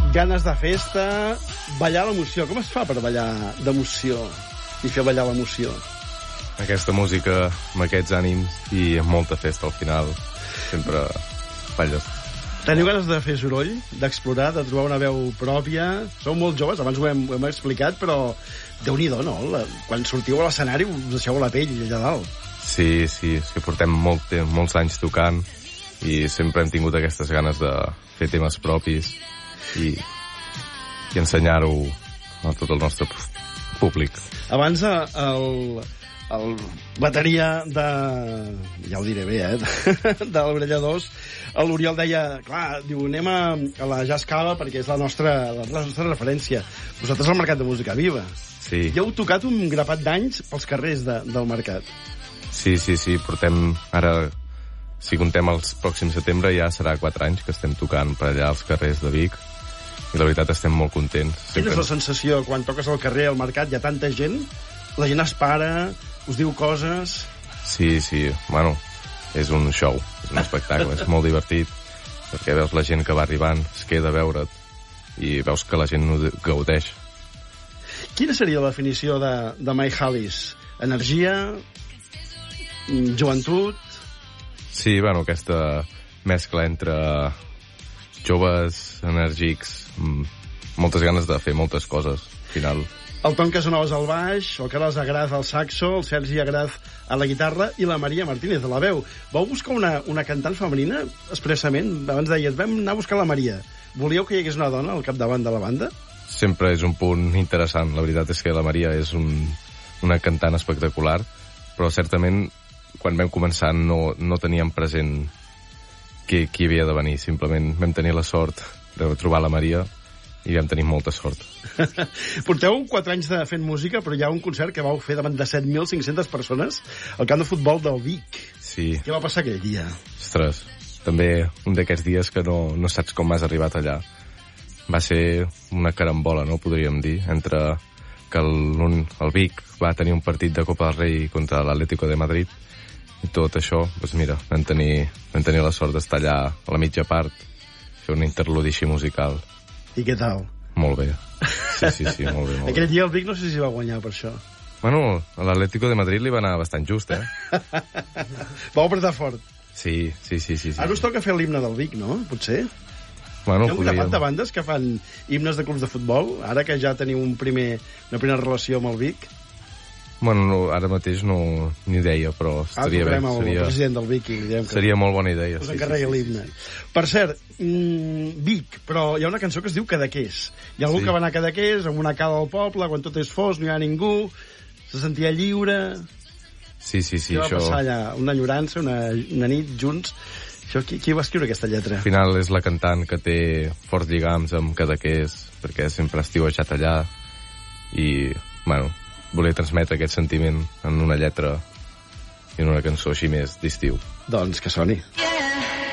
ganes de festa, ballar l'emoció. Com es fa per ballar d'emoció i fer ballar l'emoció? Aquesta música, amb aquests ànims i amb molta festa al final, sempre balles. Teniu ganes de fer soroll, d'explorar, de trobar una veu pròpia? Sou molt joves, abans ho hem explicat, però Déu-n'hi-do, no? Quan sortiu a l'escenari us deixeu la pell allà dalt. Sí, és que portem molts anys tocant i sempre hem tingut aquestes ganes de fer temes propis i ensenyar-ho a tot el nostre públic. Abans el bateria de... ja ho diré bé, de l'Orella 2, l'Oriol deia, clar, diu, anem a la Jazz Cava perquè és la nostra referència. Vosaltres al Mercat de Música Viva. Sí. Ja heu tocat un grapat d'anys pels carrers del mercat. Sí, portem ara, si contem el pròxim setembre, ja serà 4 anys que estem tocant per allà als carrers de Vic i la veritat estem molt contents. Quina és la sensació quan toques al carrer, al mercat, hi ha tanta gent, la gent es para, us diu coses... Sí, bueno, és un show, és un espectacle, és molt divertit, perquè veus la gent que va arribant, es queda a veure't i veus que la gent ho gaudeix. Quina seria la definició de My Hollis? Energia? Joventut? Sí, bueno, aquesta mescla entre joves, enèrgics, moltes ganes de fer moltes coses, al final. El Tom Casanovas al baix, el Carles Agraz al saxo, el Sergi Agraz a la guitarra i la Maria Martínez a la veu. Vau buscar una cantant femenina expressament? Abans deies, vam anar a buscar la Maria. Volíeu que hi hagués una dona al capdavant de la banda? Sempre és un punt interessant. La veritat és que la Maria és una cantant espectacular, però certament quan vam començar no teníem present qui havia de venir. Simplement vam tenir la sort de trobar la Maria i vam tenir molta sort. Porteu 4 anys fent música, però hi ha un concert que vau fer davant de 7.500 persones al camp de futbol del Vic. Sí. Què va passar aquell dia? Ostres, també un d'aquests dies que no saps com has arribat allà. Va ser una carambola, no podríem dir, entre que el Vic va tenir un partit de Copa del Rei contra l'Atlético de Madrid i tot això, doncs mira, vam tenir la sort d'estar allà a la mitja part, fer un interludi així musical. I què tal? Molt bé. Sí, molt bé. Aquell dia el Vic no sé si va guanyar per això. Bueno, a l'Atlético de Madrid li va anar bastant just, Vau apretar fort. Sí. Ara us toca fer l'himne del Vic, no? Potser? Bueno, hi ha un grapat de bandes que fan himnes de clubs de futbol, ara que ja teniu una primera relació amb el Vic. Bueno, ara mateix ni idea, però estaria bé. El president del Vic i diem que seria molt bona idea. Us encarregui l'himne. Per cert, Vic, però hi ha una cançó que es diu Cadaqués. Hi ha algú que va anar a Cadaqués, amb una cala al poble, quan tot és fos, no hi ha ningú, se sentia lliure... Sí, Què va passar allà? Una enyorança, una nit junts... Qui va escriure aquesta lletra? Al final és la cantant que té forts lligams amb Cadaqués, perquè sempre ha estiuejat allà i, bueno, volia transmetre aquest sentiment en una lletra i en una cançó així més d'estiu. Doncs que soni.